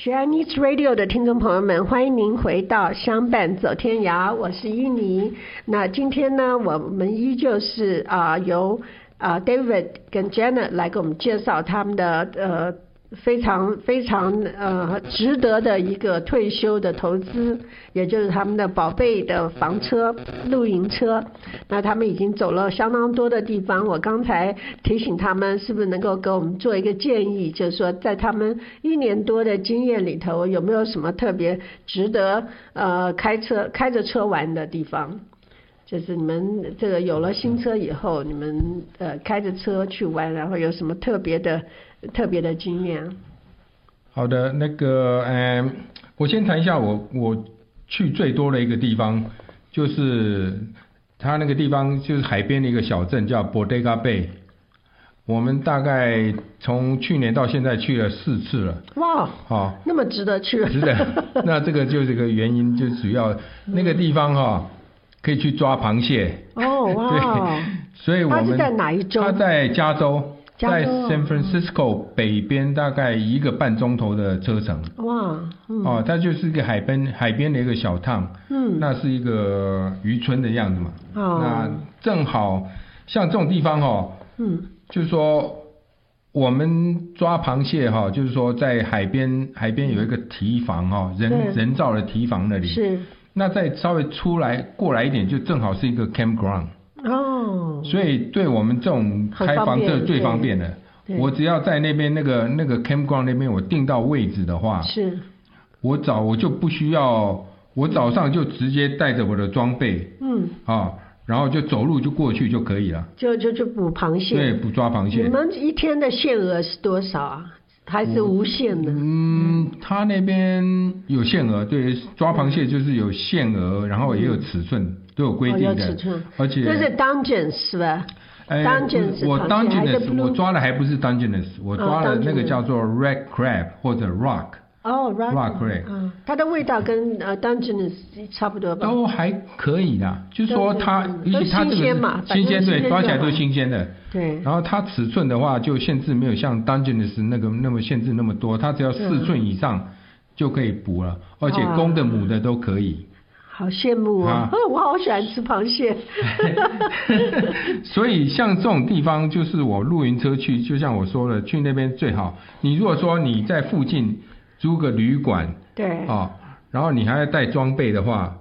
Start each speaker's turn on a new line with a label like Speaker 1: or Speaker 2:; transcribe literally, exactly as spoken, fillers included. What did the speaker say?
Speaker 1: Chinese Radio 的听众朋友们，欢迎您回到相伴走天涯，我是依妮。那今天呢，我们依旧是啊、呃、由啊、呃、David 跟 Janet 来给我们介绍他们的呃非常非常呃值得的一个退休的投资，也就是他们的宝贝的房车露营车。那他们已经走了相当多的地方，我刚才提醒他们是不是能够给我们做一个建议，就是说在他们一年多的经验里头，有没有什么特别值得呃开车开着车玩的地方，就是你们这个有了新车以后，你们呃开着车去玩，然后有什么特别的特别的经验？
Speaker 2: 好的，那个嗯，我先谈一下我我去最多的一个地方，就是它那个地方就是海边的一个小镇叫 Bodega Bay。我们大概从去年到现在去了四次了。
Speaker 1: 哇，
Speaker 2: 哦，
Speaker 1: 那么值得去。
Speaker 2: 值得。那这个就是个原因，就主要那个地方哈、哦，可以去抓螃蟹。
Speaker 1: 哦哇。
Speaker 2: 对，所以我们
Speaker 1: 它是在哪一州？
Speaker 2: 它在加州。在 San
Speaker 1: 嗯
Speaker 2: Francisco 北边大概一个半钟头的车程。
Speaker 1: 哇，嗯、
Speaker 2: 哦，它就是一个海边海边的一个小趟，
Speaker 1: 嗯，
Speaker 2: 那是一个渔村的样子嘛。
Speaker 1: 哦，
Speaker 2: 那正好像这种地方哦，
Speaker 1: 嗯，
Speaker 2: 就是说我们抓螃蟹哈、哦，就是说在海边海边有一个堤防哈、哦，人人造的堤防那里。
Speaker 1: 是。
Speaker 2: 那再稍微出来过来一点，就正好是一个 campground。
Speaker 1: 哦，
Speaker 2: 所以对我们这种开房车最方便的，我只要在那边那个那个 campground 那边我订到位置的话，
Speaker 1: 是，
Speaker 2: 我早我就不需要，我早上就直接带着我的装备，
Speaker 1: 嗯，
Speaker 2: 啊，然后就走路就过去就可以了，
Speaker 1: 就就就捕螃蟹，
Speaker 2: 对，捕抓螃蟹。
Speaker 1: 你们一天的限额是多少啊？还是无限的？
Speaker 2: 嗯，他那边有限额，对，抓螃蟹就是有限额，然后也有尺寸，嗯、都有规定的，
Speaker 1: 哦、有尺寸，
Speaker 2: 而且
Speaker 1: 这是 Dungeness 是吧？
Speaker 2: 哎
Speaker 1: Dungeness
Speaker 2: 我
Speaker 1: Dungeness
Speaker 2: 我抓的还不是 Dungeness， 我抓的那个叫做 Red Crab 或者 Rock。
Speaker 1: 哦
Speaker 2: ，Rock Rock Crab，
Speaker 1: 嗯，它的味道跟呃 Dungeness 差不多吧？
Speaker 2: 都还可以的，就是说它，尤其它这个
Speaker 1: 新鲜嘛，
Speaker 2: 新鲜对，抓起来都新鲜的。
Speaker 1: 对。
Speaker 2: 然后它尺寸的话，就限制没有像 Dungeness 那个那么限制那么多，它只要四寸以上就可以捕了，而且公的母的都可以。
Speaker 1: 好羡慕哦！啊、我好喜欢吃螃蟹。
Speaker 2: 所以像这种地方，就是我露营车去，就像我说的，去那边最好。你如果说你在附近租个旅馆，
Speaker 1: 对，
Speaker 2: 哦，然后你还要带装备的话，